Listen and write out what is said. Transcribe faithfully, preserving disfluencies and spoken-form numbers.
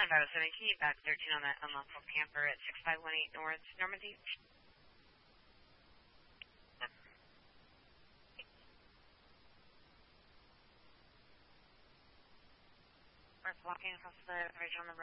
five oh seven, can you back thirteen on that unlawful camper at six five one eight North Normandy? We're blocking across the bridge on the road.